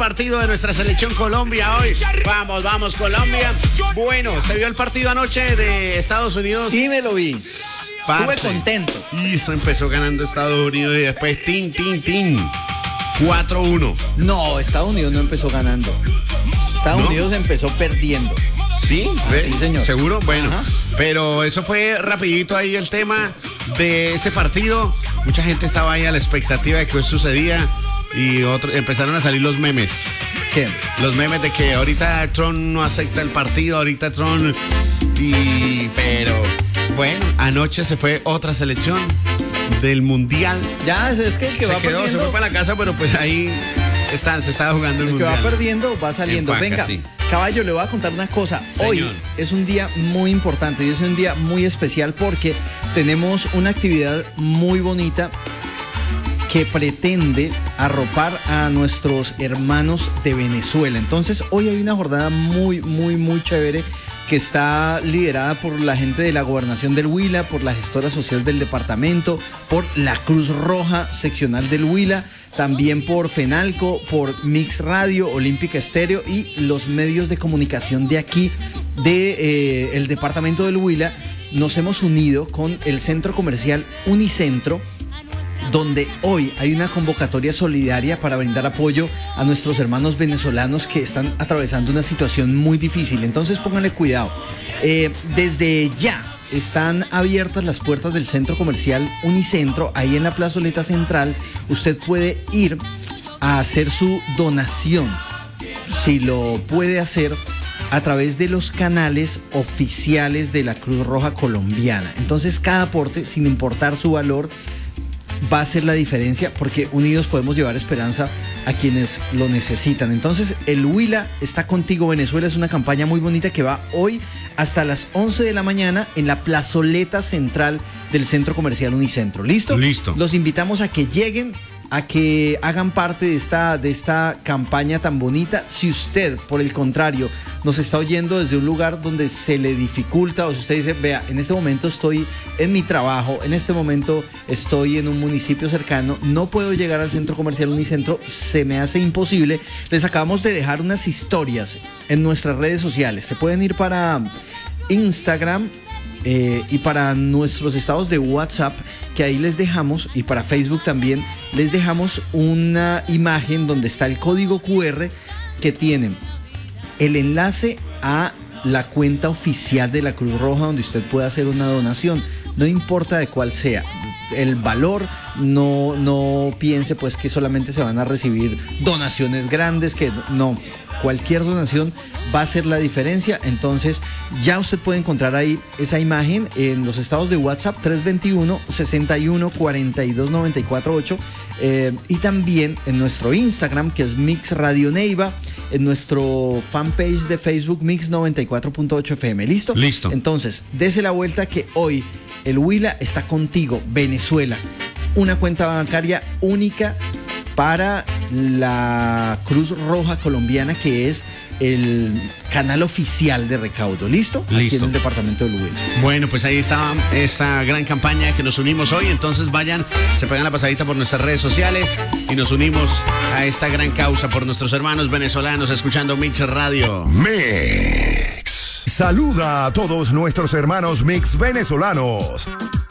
partido de nuestra selección Colombia hoy. Vamos Colombia. Bueno, ¿se vio el partido anoche de Estados Unidos? Sí, me lo vi. Estuve contento. Y eso empezó ganando Estados Unidos y después 4-1. No, Estados Unidos no empezó ganando. Estados Unidos empezó perdiendo. ¿Sí? Sí, señor. ¿Seguro? Bueno, Ajá. Pero eso fue rapidito ahí el tema de ese partido. Mucha gente estaba ahí a la expectativa de que eso sucedía y empezaron a salir los memes. ¿Qué? Los memes de que ahorita Trump no acepta el partido, ahorita Trump pero bueno, anoche se fue otra selección del Mundial. Ya, es que el que va perdiendo... Se fue para la casa, pero pues ahí se estaba jugando el Mundial. El que va perdiendo va saliendo. Empaca, Venga, sí. Caballo, le voy a contar una cosa. Señor. Hoy es un día muy importante, hoy es un día muy especial porque tenemos una actividad muy bonita que pretende arropar a nuestros hermanos de Venezuela. Entonces, hoy hay una jornada muy chévere que está liderada por la gente de la Gobernación del Huila, por la gestora social del departamento, por la Cruz Roja seccional del Huila, también por FENALCO, por Mix Radio, Olímpica Estéreo y los medios de comunicación de aquí, el departamento del Huila. Nos hemos unido con el centro comercial Unicentro, donde hoy hay una convocatoria solidaria para brindar apoyo a nuestros hermanos venezolanos que están atravesando una situación muy difícil. Entonces pónganle cuidado. Desde ya están abiertas las puertas del centro comercial Unicentro, ahí en la plazoleta central. Usted puede ir a hacer su donación, si lo puede hacer, a través de los canales oficiales de la Cruz Roja Colombiana. Entonces cada aporte, sin importar su valor, va a hacer la diferencia, porque unidos podemos llevar esperanza a quienes lo necesitan. Entonces, el Huila está contigo, Venezuela es una campaña muy bonita que va hoy hasta las 11 de la mañana en la plazoleta central del centro comercial Unicentro. ¿Listo? Listo. Los invitamos a que lleguen, a que hagan parte de esta campaña tan bonita. Si usted, por el contrario, nos está oyendo desde un lugar donde se le dificulta, o si usted dice, vea, en este momento estoy en mi trabajo, en este momento estoy en un municipio cercano, no puedo llegar al centro comercial Unicentro, se me hace imposible, les acabamos de dejar unas historias en nuestras redes sociales. Se pueden ir para Instagram y para nuestros estados de WhatsApp, que ahí les dejamos, y para Facebook también les dejamos una imagen donde está el código QR que tienen el enlace a la cuenta oficial de la Cruz Roja, donde usted puede hacer una donación, no importa de cuál sea el valor. No piense pues que solamente se van a recibir donaciones grandes, que no, cualquier donación va a hacer la diferencia. Entonces ya usted puede encontrar ahí esa imagen en los estados de WhatsApp 321-61-42-94-8 y también en nuestro Instagram, que es Mix Radio Neiva, en nuestro fanpage de Facebook Mix 94.8 FM. ¿Listo? Listo. Entonces, dese la vuelta que hoy el Huila está contigo, Venezuela. Una cuenta bancaria única para la Cruz Roja Colombiana, que es el canal oficial de recaudo. ¿Listo? Listo. Aquí en el departamento del Huila. Bueno, pues ahí está esta gran campaña que nos unimos hoy. Entonces vayan, se pegan la pasadita por nuestras redes sociales y nos unimos a esta gran causa por nuestros hermanos venezolanos escuchando Mix Radio. Mix. Saluda a todos nuestros hermanos Mix venezolanos.